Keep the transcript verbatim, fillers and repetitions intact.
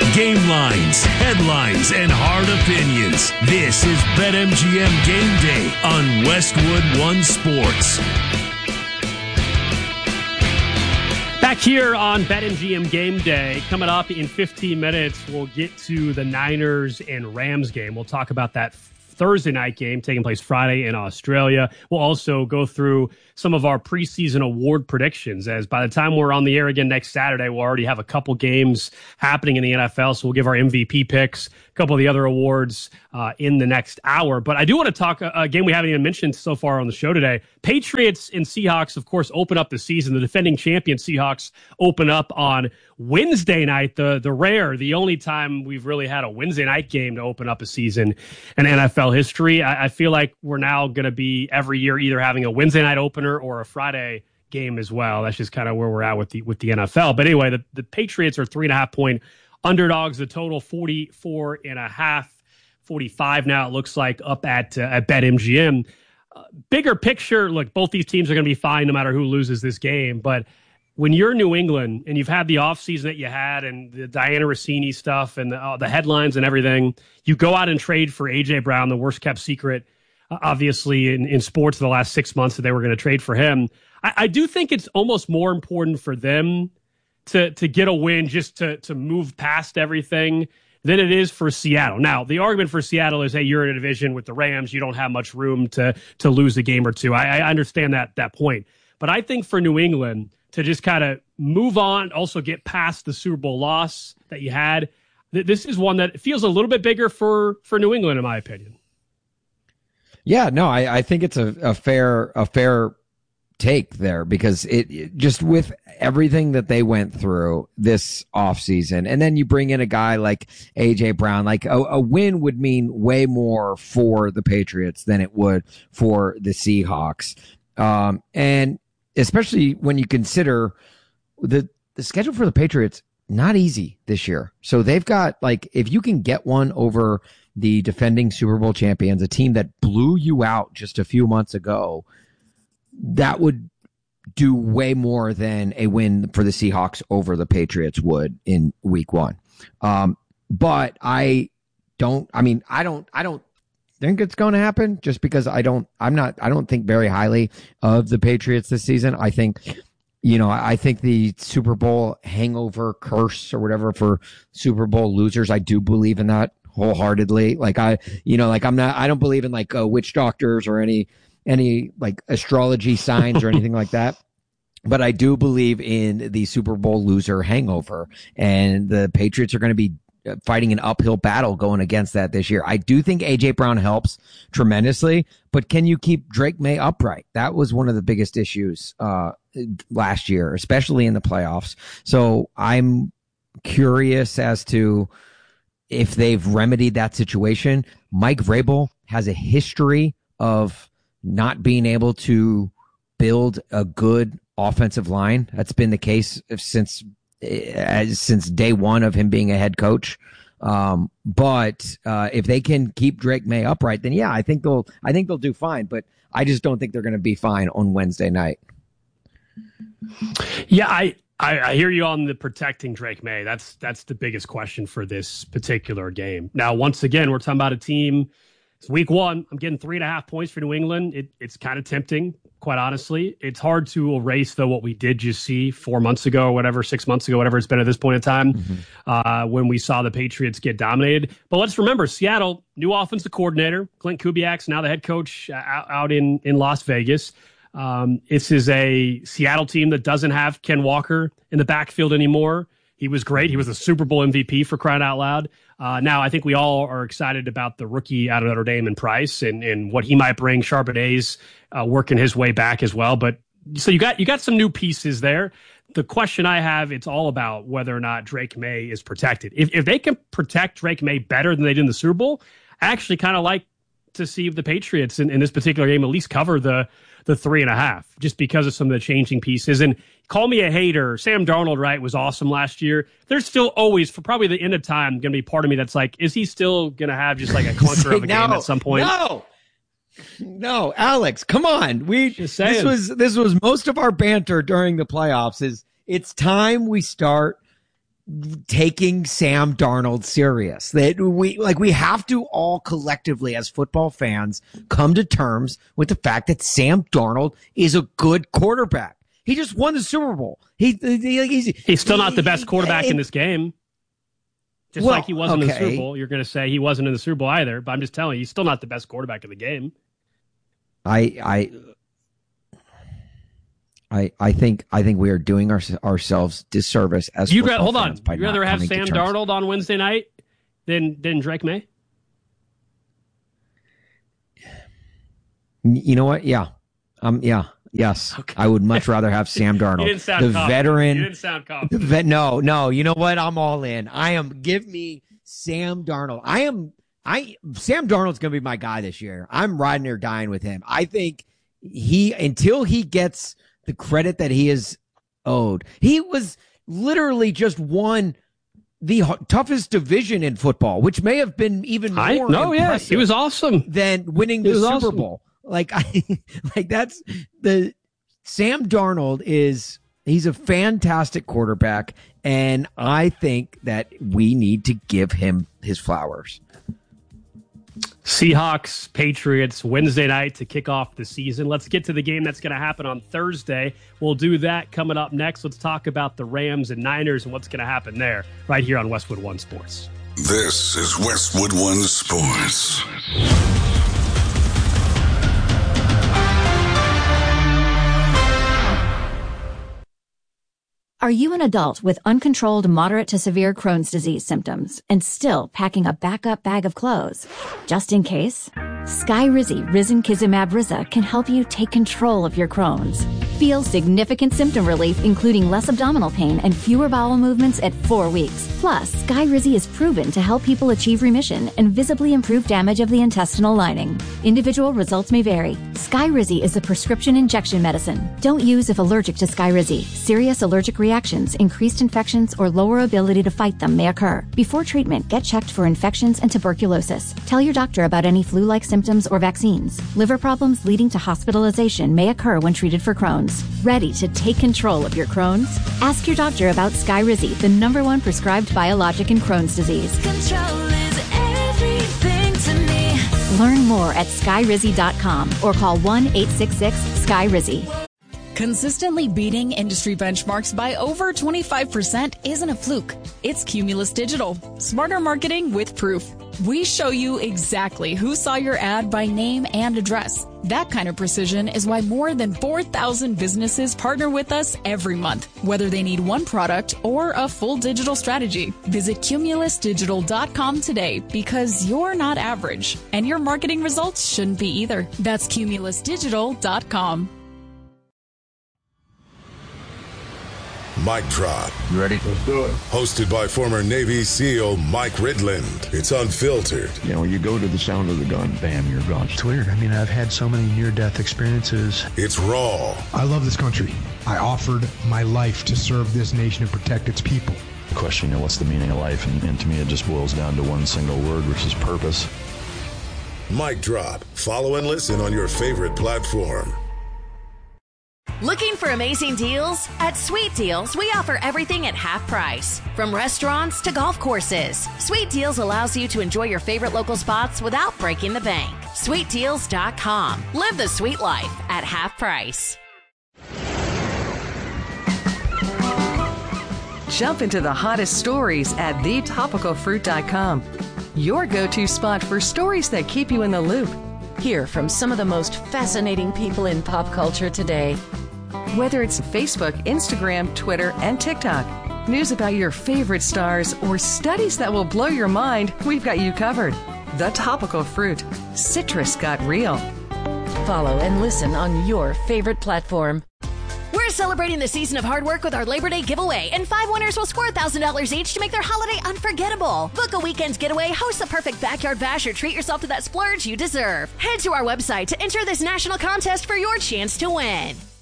Game lines, headlines, and hard opinions. This is BetMGM Game Day on Westwood One Sports. Back here on BetMGM Game Day, coming up in fifteen minutes, we'll get to the Niners and Rams game. We'll talk about that Thursday night game taking place Friday in Australia. We'll also go through some of our preseason award predictions, as by the time we're on the air again next Saturday, we'll already have a couple games happening in the N F L, so we'll give our M V P picks, a couple of the other awards uh, in the next hour. But I do want to talk a, a game we haven't even mentioned so far on the show today. Patriots and Seahawks, of course, open up the season. The defending champion Seahawks open up on Wednesday night, the the rare, the only time we've really had a Wednesday night game to open up a season in N F L history. I, I feel like we're now going to be every year either having a Wednesday night opener or a Friday game as well. That's just kind of where we're at with the with the N F L. But anyway, the, the Patriots are three and a half point underdogs. The total forty-four and a half, forty-five now it looks like up at uh, at BetMGM. Uh, bigger picture, look, both these teams are going to be fine no matter who loses this game. But when you're New England and you've had the offseason that you had and the Diana Rossini stuff and the, uh, the headlines and everything, you go out and trade for A J Brown, the worst kept secret, uh, obviously, in, in sports in the last six months that they were going to trade for him. I, I do think it's almost more important for them to to get a win just to to move past everything than it is for Seattle. Now, the argument for Seattle is, hey, you're in a division with the Rams. You don't have much room to to lose a game or two. I, I understand that that point. But I think for New England to just kind of move on, also get past the Super Bowl loss that you had, th- this is one that feels a little bit bigger for, for New England, in my opinion. Yeah, no, I, I think it's a, a fair a fair take there, because it, it just with everything that they went through this offseason, and then you bring in a guy like A J Brown, like a, a win would mean way more for the Patriots than it would for the Seahawks. Um, and especially when you consider the, the schedule for the Patriots, not easy this year. So they've got, like, if you can get one over the defending Super Bowl champions, a team that blew you out just a few months ago, that would do way more than a win for the Seahawks over the Patriots would in week one. Um, but I don't, I mean, I don't, I don't, think it's going to happen, just because I don't, I'm not, I don't think very highly of the Patriots this season. I think, you know, I think the Super Bowl hangover curse or whatever for Super Bowl losers, I do believe in that wholeheartedly. Like I, you know, like I'm not, I don't believe in like uh, witch doctors or any, any like astrology signs or anything like that. But I do believe in the Super Bowl loser hangover, and the Patriots are going to be fighting an uphill battle going against that this year. I do think A J Brown helps tremendously, but can you keep Drake May upright? That was one of the biggest issues uh, last year, especially in the playoffs. So I'm curious as to if they've remedied that situation. Mike Vrabel has a history of not being able to build a good offensive line. That's been the case since As, since day one of him being a head coach. Um, but uh, if they can keep Drake May upright, then yeah, I think they'll, I think they'll do fine. But I just don't think they're going to be fine on Wednesday night. Yeah, I, I, I hear you on the protecting Drake May. That's that's the biggest question for this particular game. Now, once again, we're talking about a team. It's week one. I'm getting three and a half points for New England. It, it's kind of tempting, quite honestly. It's hard to erase, though, what we did just see four months ago or whatever, six months ago, whatever it's been at this point in time, mm-hmm. uh, when we saw the Patriots get dominated. But let's remember, Seattle, new offensive coordinator, Clint Kubiak's now the head coach out, out in, in Las Vegas. Um, this is a Seattle team that doesn't have Ken Walker in the backfield anymore. He was great. He was a Super Bowl M V P, for crying out loud. Uh, now, I think we all are excited about the rookie out of Notre Dame and Price and, and what he might bring. Charbonnet's uh, working his way back as well. But so you got you got some new pieces there. The question I have, it's all about whether or not Drake May is protected. If if they can protect Drake May better than they did in the Super Bowl, I actually kind of like to see if the Patriots in, in this particular game at least cover the the three and a half, just because of some of the changing pieces. And call me a hater, Sam Darnold, right, was awesome last year. There's still always, for probably the end of time, going to be part of me that's like, is he still going to have just like a clunker of a no, game at some point? No, no, Alex, come on. We this was this was most of our banter during the playoffs. Is it's time we start taking Sam Darnold serious. That we like we have to all collectively as football fans come to terms with the fact that Sam Darnold is a good quarterback. He just won the Super Bowl. He, he he's, he's still he, not the best quarterback he, in this game. Just well, like he wasn't okay. in the Super Bowl. You're going to say he wasn't in the Super Bowl either, but I'm just telling you, he's still not the best quarterback in the game. I I I I think I think we are doing our, ourselves disservice as You'd football hold on. fans by You'd rather not have coming to Sam terms. Darnold on Wednesday night than than Drake May? You know what? Yeah. Um. Yeah. Yes. Okay. I would much rather have Sam Darnold, you didn't sound the confident. veteran. You didn't sound confident. The vet, no, no. You know what? I'm all in. I am. Give me Sam Darnold. I am. I Sam Darnold's going to be my guy this year. I'm riding or dying with him. I think he until he gets the credit that he is owed. He was literally just won the toughest division in football, which may have been even more. I, no, yeah, he was awesome than winning the Super awesome. Bowl. Like I, like that's the Sam Darnold is he's a fantastic quarterback, and I think that we need to give him his flowers. Seahawks, Patriots, Wednesday night to kick off the season. Let's get to the game that's going to happen on Thursday. We'll do that coming up next. Let's talk about the Rams and Niners and what's going to happen there right here on Westwood One Sports. This is Westwood One Sports. Are you an adult with uncontrolled moderate to severe Crohn's disease symptoms and still packing a backup bag of clothes? Just in case, Skyrizi Risankizumab Riza can help you take control of your Crohn's. Feel significant symptom relief, including less abdominal pain and fewer bowel movements at four weeks. Plus, Skyrizi is proven to help people achieve remission and visibly improve damage of the intestinal lining. Individual results may vary. Skyrizi is a prescription injection medicine. Don't use if allergic to Skyrizi. Serious allergic reactions, increased infections, or lower ability to fight them may occur. Before treatment, get checked for infections and tuberculosis. Tell your doctor about any flu-like symptoms or vaccines. Liver problems leading to hospitalization may occur when treated for Crohn's. Ready to take control of your Crohn's? Ask your doctor about Skyrizi, the number one prescribed biologic in Crohn's disease. Control is everything to me. Learn more at skyrizi dot com or call one eight six six Skyrizi. Consistently beating industry benchmarks by over twenty-five percent isn't a fluke. It's Cumulus Digital. Smarter marketing with proof. We show you exactly who saw your ad by name and address. That kind of precision is why more than four thousand businesses partner with us every month, whether they need one product or a full digital strategy. Visit cumulus digital dot com today because you're not average, and your marketing results shouldn't be either. That's cumulus digital dot com. Mic Drop. You ready? Let's do it. Hosted by former Navy SEAL Mike Ridland. It's unfiltered. You know, you go to the sound of the gun, bam, you're gone. It's weird. I mean, I've had so many near-death experiences. It's raw. I love this country. I offered my life to serve this nation and protect its people. The question, you know, what's the meaning of life? And, and to me, it just boils down to one single word, which is purpose. Mic Drop. Follow and listen on your favorite platform. Looking for amazing deals? At Sweet Deals, we offer everything at half price. From restaurants to golf courses, Sweet Deals allows you to enjoy your favorite local spots without breaking the bank. sweet deals dot com. Live the sweet life at half price. Jump into the hottest stories at the topical fruit dot com. Your go-to spot for stories that keep you in the loop. Hear from some of the most fascinating people in pop culture today. Whether it's Facebook, Instagram, Twitter, and TikTok, news about your favorite stars, or studies that will blow your mind, we've got you covered. The Topical Fruit. Citrus got real. Follow and listen on your favorite platform. We're celebrating the season of hard work with our Labor Day giveaway, and five winners will score one thousand dollars each to make their holiday unforgettable. Book a weekend's getaway, host the perfect backyard bash, or treat yourself to that splurge you deserve. Head to our website to enter this national contest for your chance to win.